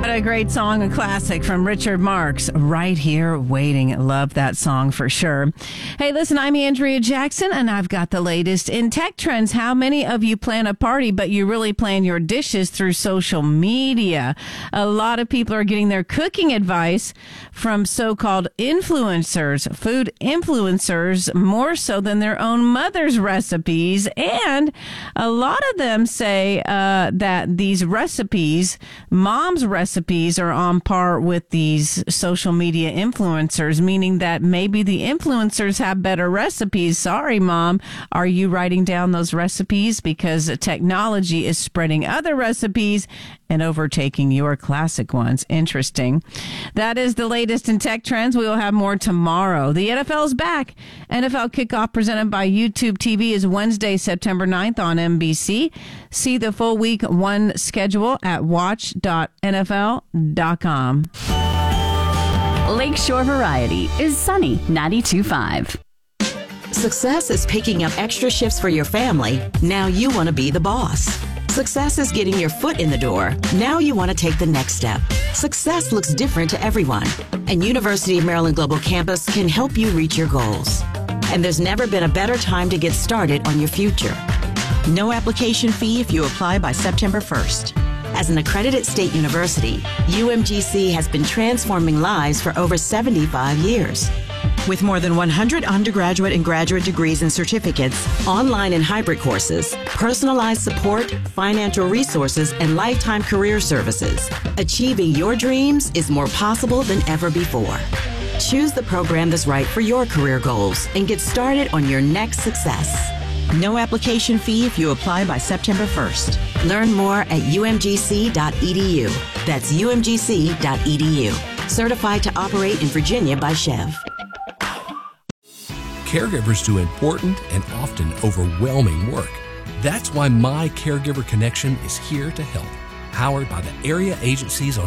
What a great song, a classic from Richard Marx, Right Here Waiting. Love that song for sure. Hey, listen, I'm Andrea Jackson, and I've got the latest in tech trends. How many of you plan a party, but you really plan your dishes through social media? A lot of people are getting their cooking advice from so-called influencers, food influencers, more so than their own mother's recipes. And a lot of them say that these recipes, mom's recipes, are on par with these social media influencers, meaning that maybe the influencers have better recipes. Sorry, Mom. Are you writing down those recipes? Because technology is spreading other recipes and overtaking your classic ones. Interesting. That is the latest in tech trends. We will have more tomorrow. The NFL is back. NFL kickoff presented by YouTube TV is Wednesday, September 9th on NBC. See the full week one schedule at watch.nfl.com. Lakeshore Variety is Sunny 92.5. Success is picking up extra shifts for your family. Now you want to be the boss. Success is getting your foot in the door. Now you want to take the next step. Success looks different to everyone, and University of Maryland Global Campus can help you reach your goals. And there's never been a better time to get started on your future. No application fee if you apply by September 1st. As an accredited state university, UMGC has been transforming lives for over 75 years. With more than 100 undergraduate and graduate degrees and certificates, online and hybrid courses, personalized support, financial resources, and lifetime career services, achieving your dreams is more possible than ever before. Choose the program that's right for your career goals and get started on your next success. No application fee if you apply by September 1st. Learn more at umgc.edu. That's umgc.edu. Certified to operate in Virginia by Chev. Caregivers do important and often overwhelming work. That's why My Caregiver Connection is here to help. Powered by the area agencies on